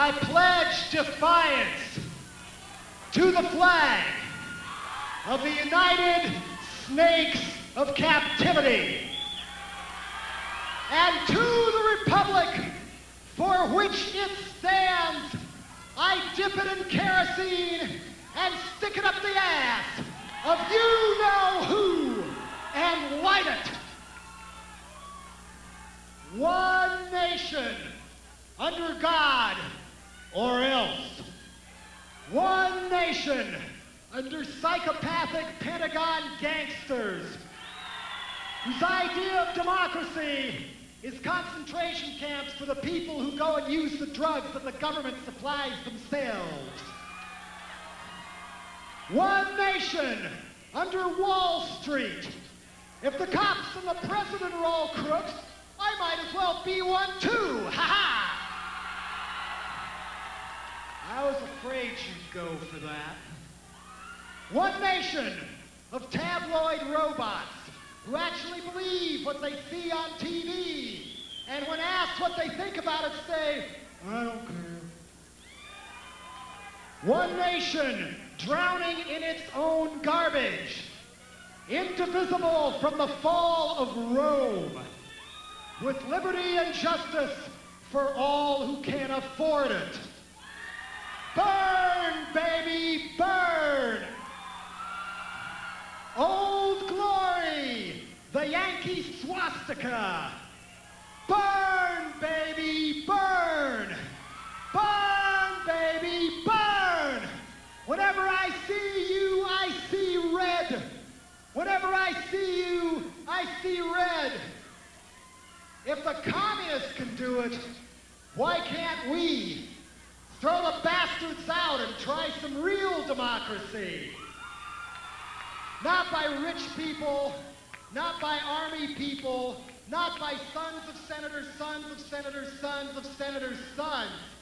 I pledge defiance to the flag of the United Snakes of Captivity and to the republic for which it stands. I dip it in kerosene and stick it up the ass of you-know-who and light it. One nation under God or else. One nation under psychopathic Pentagon gangsters whose idea of democracy is concentration camps for the people who go and use the drugs that the government supplies themselves. One nation under Wall Street. If the cops and the president are all crooks, I might as well be one too. Ha ha! I was afraid you'd go for that. One nation of tabloid robots who actually believe what they see on TV, and when asked what they think about it, say, I don't care. One nation drowning in its own garbage, indivisible from the fall of Rome, with liberty and justice for all who can afford it. Burn, baby, burn! Old Glory, the Yankee swastika. Burn, baby, burn! Burn, baby, burn! Whenever I see you, I see red. Whenever I see you, I see red. If the communists can do it, why can't we? Throw the bastards out and try some real democracy. Not by rich people, not by army people, not by sons of senators, sons of senators, sons of senators' sons.